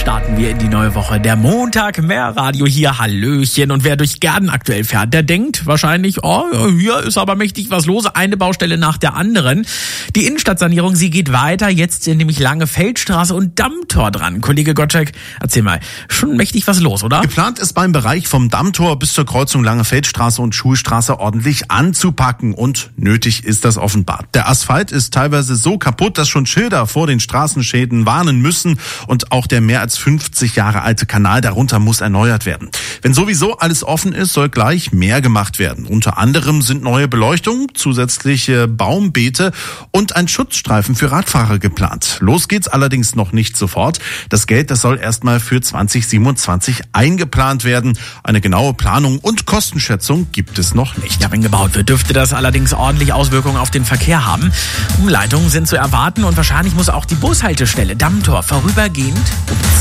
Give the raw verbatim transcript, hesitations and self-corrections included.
Starten wir in die neue Woche. Der Montag, mehr Radio hier, Hallöchen. Und wer durch Gärden aktuell fährt, der denkt wahrscheinlich, oh, hier ist aber mächtig was los, eine Baustelle nach der anderen. Die Innenstadtsanierung, sie geht weiter, jetzt sind nämlich Lange Feldstraße und Dammtor dran. Kollege Gottschalk, erzähl mal, schon mächtig was los, oder? Geplant ist beim Bereich vom Dammtor bis zur Kreuzung Lange Feldstraße und Schulstraße ordentlich anzupacken und nötig ist das offenbar. Der Asphalt ist teilweise so kaputt, dass schon Schilder vor den Straßenschäden warnen müssen und auch der mehr als fünfzig Jahre alte Kanal darunter muss erneuert werden. Wenn sowieso alles offen ist, soll gleich mehr gemacht werden. Unter anderem sind neue Beleuchtung, zusätzliche Baumbeete und ein Schutzstreifen für Radfahrer geplant. Los geht's allerdings noch nicht sofort. Das Geld, das soll erstmal für zwanzig siebenundzwanzig eingeplant werden. Eine genaue Planung und Kostenschätzung gibt es noch nicht. Ja, wenn gebaut wird, dürfte das allerdings ordentlich Auswirkungen auf den Verkehr haben. Umleitungen sind zu erwarten und wahrscheinlich muss auch die Bushaltestelle Dammtor vorübergehend umziehen.